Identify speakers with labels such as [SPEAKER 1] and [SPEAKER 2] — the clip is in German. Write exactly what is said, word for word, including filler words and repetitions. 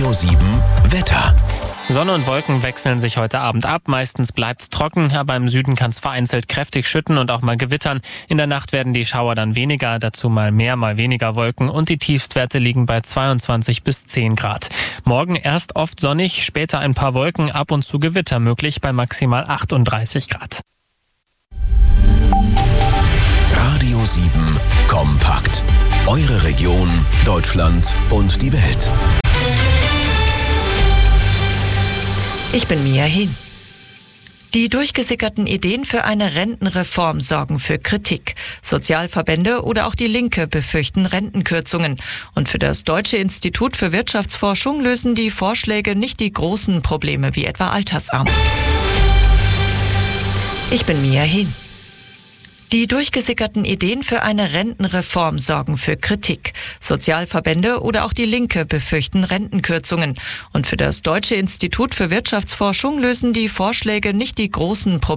[SPEAKER 1] Radio sieben Wetter.
[SPEAKER 2] Sonne und Wolken wechseln sich heute Abend ab. Meistens bleibt's trocken, aber im Süden kann es vereinzelt kräftig schütten und auch mal gewittern. In der Nacht werden die Schauer dann weniger, dazu mal mehr, mal weniger Wolken und die Tiefstwerte liegen bei zweiundzwanzig bis zehn Grad. Morgen erst oft sonnig, später ein paar Wolken, ab und zu Gewitter möglich bei maximal achtunddreißig Grad.
[SPEAKER 1] Radio sieben Kompakt. Eure Region, Deutschland und die Welt.
[SPEAKER 3] Ich bin Mia Hin. Die durchgesickerten Ideen für eine Rentenreform sorgen für Kritik. Sozialverbände oder auch die Linke befürchten Rentenkürzungen. Und für das Deutsche Institut für Wirtschaftsforschung lösen die Vorschläge nicht die großen Probleme wie etwa Altersarmut. Ich bin Mia Hin. Die durchgesickerten Ideen für eine Rentenreform sorgen für Kritik. Sozialverbände oder auch die Linke befürchten Rentenkürzungen. Und für das Deutsche Institut für Wirtschaftsforschung lösen die Vorschläge nicht die großen Probleme